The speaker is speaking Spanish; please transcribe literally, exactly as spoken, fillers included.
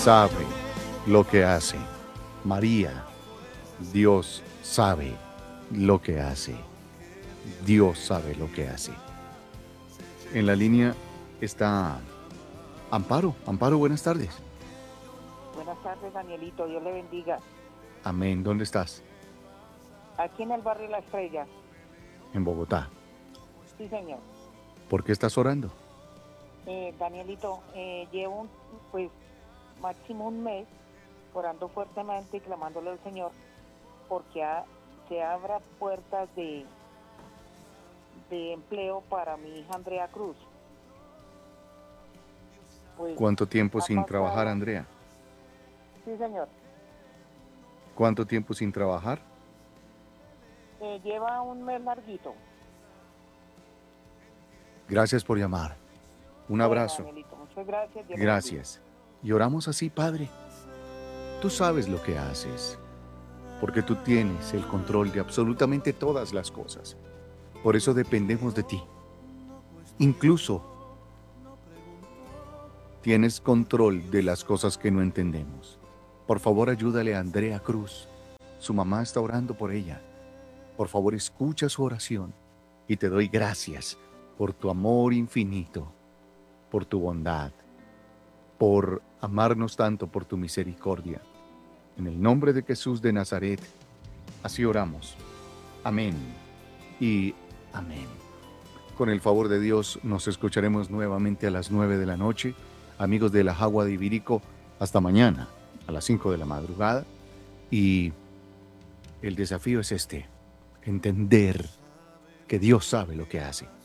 sabe lo que hace. María, Dios sabe lo que hace. Dios sabe lo que hace. En la línea está Amparo. Amparo, buenas tardes. Buenas tardes, Danielito. Dios le bendiga. Amén. ¿Dónde estás? Aquí en el barrio La Estrella. En Bogotá. Sí, señor. ¿Por qué estás orando? Eh, Danielito, eh, llevo un, pues máximo un mes orando fuertemente y clamándole al Señor porque ha, se abra puertas de, de empleo para mi hija Andrea Cruz. Pues, ¿Cuánto tiempo ha sin trabajar, pasado. Andrea? Sí, señor. ¿Cuánto tiempo sin trabajar? Eh, lleva un mes larguito. Gracias por llamar. Un Bueno, abrazo. Danielito, muchas gracias. Dios le bendiga. Gracias. Y oramos así, Padre. Tú sabes lo que haces, porque tú tienes el control de absolutamente todas las cosas. Por eso dependemos de ti. Incluso tienes control de las cosas que no entendemos. Por favor, ayúdale a Andrea Cruz. Su mamá está orando por ella. Por favor, escucha su oración y te doy gracias por tu amor infinito, por tu bondad, por amarnos tanto, por tu misericordia. En el nombre de Jesús de Nazaret, así oramos. Amén y amén. Con el favor de Dios, nos escucharemos nuevamente a las nueve de la noche. Amigos de la Jagua de Ibirico, hasta mañana a las cinco de la madrugada. Y el desafío es este: entender que Dios sabe lo que hace.